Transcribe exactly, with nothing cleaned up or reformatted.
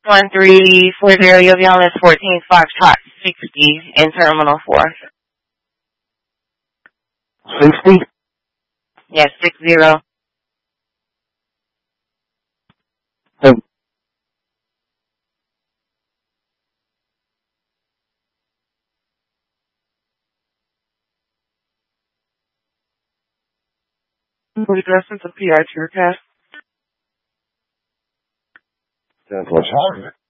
one three four zero, you'll be on this fourteen Foxtrot sixty in Terminal four. sixty? Yes, six zero. Um, Addressing to P I Tourcast. That's what's happening.